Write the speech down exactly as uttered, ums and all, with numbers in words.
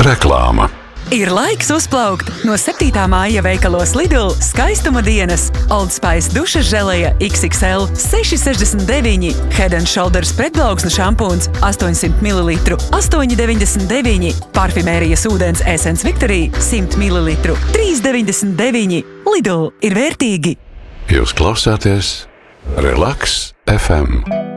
Reklāma. Ir laiks uzplaukt no septītā māja veikalos Lidl skaistuma dienas. Old Spice dušas želeja iks iks el seši sešdesmit deviņi, Head and Shoulders pretplauksnu šampūns astoņsimt mililitru astoņi deviņdesmit deviņi, parfimērijas ūdens Essence Victory simt mililitru trīs deviņdesmit deviņi. Lidl ir vērtīgi. Jūs klausāties Relaks ef em.